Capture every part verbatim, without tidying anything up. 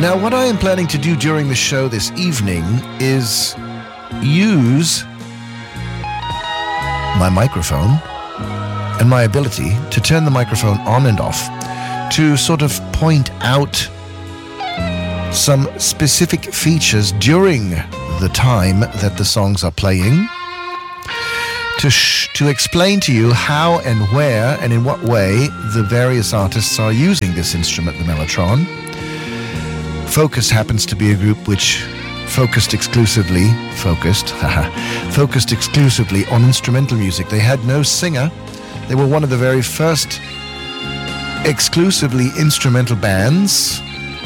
Now, what I am planning to do during the show this evening is use my microphone and my ability to turn the microphone on and off to sort of point out some specific features during the time that the songs are playing, to sh- to explain to you how and where and in what way the various artists are using this instrument, the Mellotron. Focus happens to be a group which focused exclusively, focused, focused exclusively on instrumental music. They had no singer. They were one of the very first exclusively instrumental bands.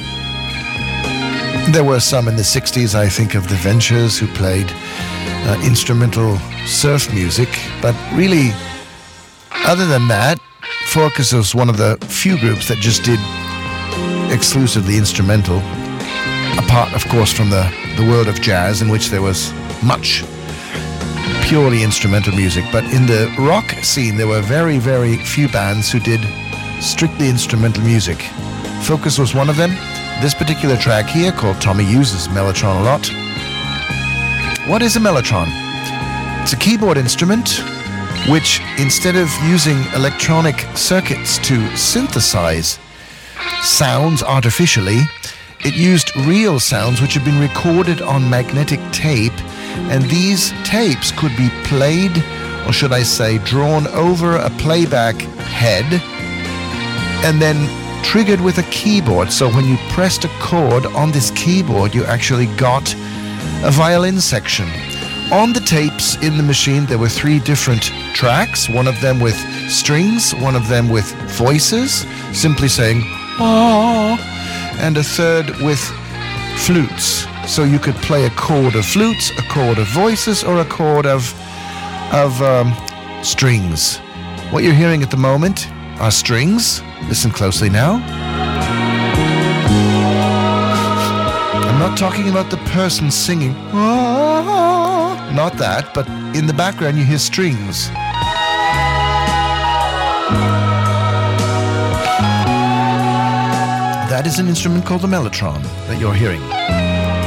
There were some in the sixties, I think of the Ventures, who played uh, instrumental surf music. But really, other than that, Focus was one of the few groups that just did exclusively instrumental, apart, of course, from the, the world of jazz, in which there was much purely instrumental music. But in the rock scene, there were very, very few bands who did strictly instrumental music. Focus was one of them. This particular track here, called Tommy Uses Mellotron a Lot. What is a mellotron? It's a keyboard instrument which, instead of using electronic circuits to synthesize sounds artificially, it used real sounds which had been recorded on magnetic tape, and these tapes could be played, or should I say drawn over a playback head and then triggered with a keyboard. So when you pressed a chord on this keyboard, you actually got a violin section. On the tapes in the machine, there were three different tracks, one of them with strings, one of them with voices, simply saying, "ah," and a third with flutes. So you could play a chord of flutes, a chord of voices, or a chord of, of um, strings. What you're hearing at the moment are strings. Listen closely now. I'm not talking about the person singing, "ah," not that, but in the background you hear strings. That is an instrument called the mellotron that you're hearing.